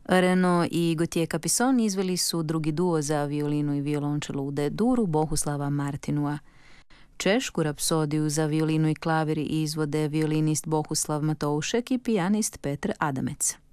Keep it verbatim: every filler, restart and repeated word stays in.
Renaud i Gauthier Capisson izveli su drugi duo za violinu i violončelo u D-duru Bohuslava Martinua. Češku rapsodiju za violinu i klavir izvode violinist Bohuslav Matoušek i pijanist Petr Adamec.